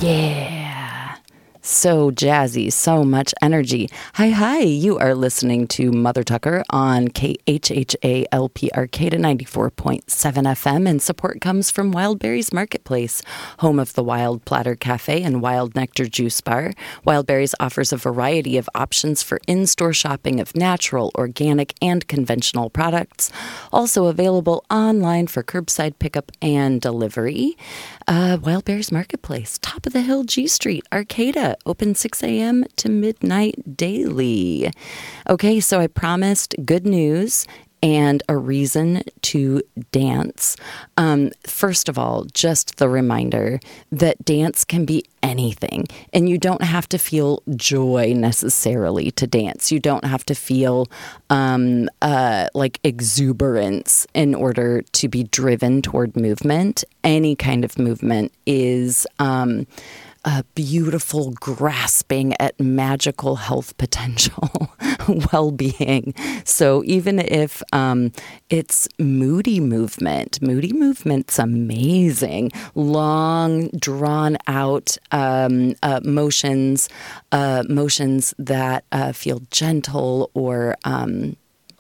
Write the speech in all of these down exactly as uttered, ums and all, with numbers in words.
Yeah. So jazzy, so much energy. Hi, hi. You are listening to Mother Tucker on K H H A L P Arcata ninety-four point seven F M, and support comes from Wild Berries Marketplace, home of the Wild Platter Cafe and Wild Nectar Juice Bar. Wild Berries offers a variety of options for in-store shopping of natural, organic, and conventional products. Also available online for curbside pickup and delivery. Uh, Wild Berries Marketplace, top of the hill, G Street, Arcata. Open six a.m. to midnight daily. Okay, so I promised good news and a reason to dance. Um, first of all, just the reminder that dance can be anything, and you don't have to feel joy necessarily to dance. You don't have to feel um, uh, like exuberance in order to be driven toward movement. Any kind of movement is Um, a beautiful grasping at magical health potential, well-being. So even if um, it's moody movement, moody movement's amazing. Long, drawn-out um, uh, motions, uh, motions that uh, feel gentle or um,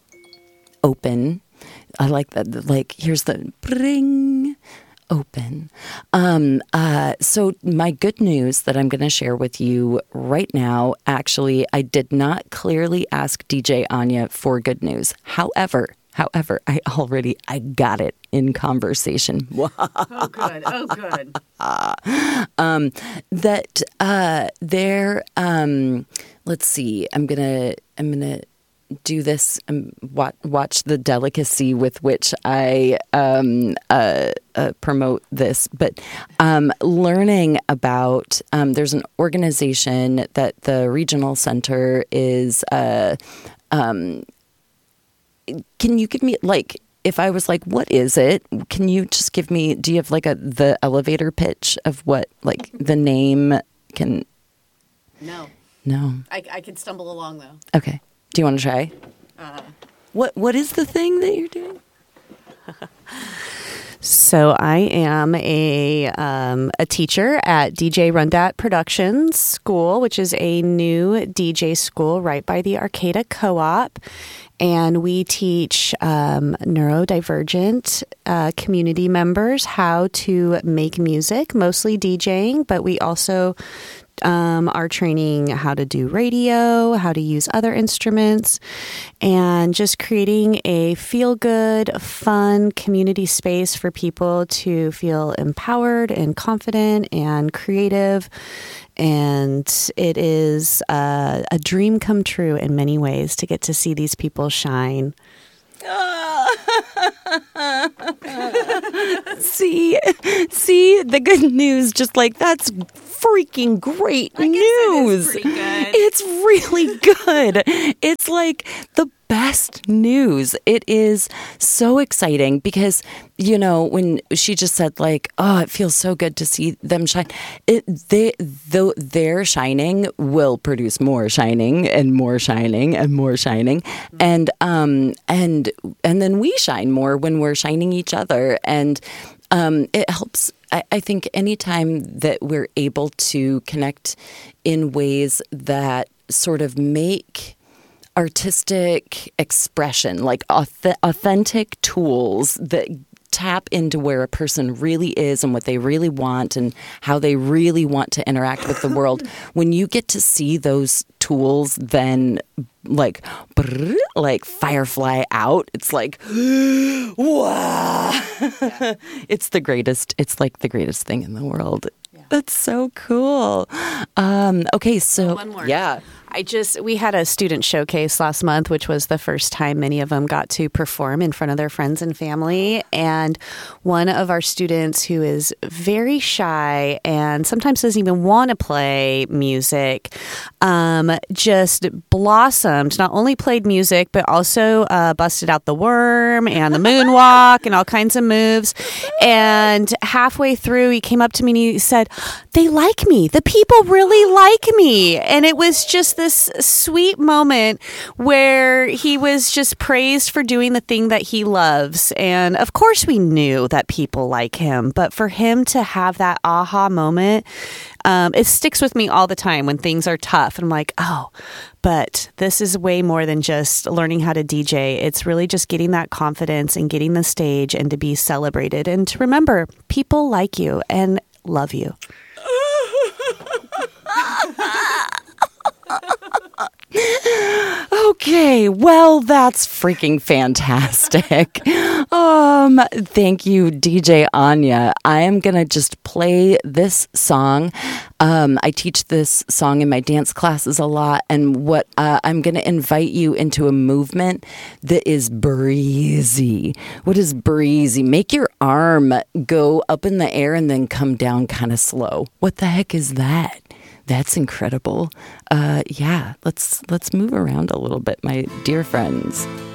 open. I like that. Like, here's the bring. Open. Um, uh, so my good news that I'm going to share with you right now, actually, I did not clearly ask D J Anya for good news. However, however, I already, I got it in conversation. Oh, good. Oh, good. um, that uh, there, um, let's see, I'm going to, I'm going to, do this and watch, watch the delicacy with which I um, uh, uh, promote this. But um, learning about, um, there's an organization that the regional center is, uh, um, can you give me, like, if I was like, what is it? Can you just give me, do you have like a the elevator pitch of what, like the name can? No. No. I, I could stumble along, though. Okay. Do you want to try? Uh, what What is the thing that you're doing? So I am a um, a teacher at D J Rundat Productions School, which is a new D J school right by the Arcata Co-op. And we teach um, neurodivergent uh, community members how to make music, mostly DJing, but we also Um, are training how to do radio, how to use other instruments, and just creating a feel-good, fun community space for people to feel empowered and confident and creative. And it is uh, a dream come true in many ways to get to see these people shine. see, see the good news. Just like that's freaking great I news. It is pretty good. It's really good. It's like the best news. It is so exciting because, you know, when she just said like, oh, it feels so good to see them shine. It, they, though their shining will produce more shining and more shining and more shining. Mm-hmm. And, um, and, and then we shine more when we're shining each other. And, um, it helps. I, I think anytime that we're able to connect in ways that sort of make artistic expression, like auth- authentic tools that tap into where a person really is and what they really want and how they really want to interact with the world. When you get to see those tools then like brrr, like firefly out, it's like wow. Yeah. It's the greatest. It's like the greatest thing in the world. Yeah. That's so cool. Um, okay, so one more. Yeah. I just, we had a student showcase last month, which was the first time many of them got to perform in front of their friends and family. And one of our students who is very shy and sometimes doesn't even want to play music, um, just blossomed, not only played music, but also uh, busted out the worm and the moonwalk and all kinds of moves. And halfway through, he came up to me and he said, they like me. The people really like me. And it was just this sweet moment where he was just praised for doing the thing that he loves. And of course, we knew that people like him, but for him to have that aha moment, um, it sticks with me all the time when things are tough. And I'm like, oh, but this is way more than just learning how to D J. It's really just getting that confidence and getting the stage and to be celebrated and to remember people like you and love you. Okay, well, that's freaking fantastic. Um, thank you, D J Anya. I am going to just play this song. Um, I teach this song in my dance classes a lot, and what uh, I'm going to invite you into a movement that is breezy. What is breezy? Make your arm go up in the air and then come down kind of slow. What the heck is that? That's incredible. Uh, yeah, let's let's move around a little bit, my dear friends.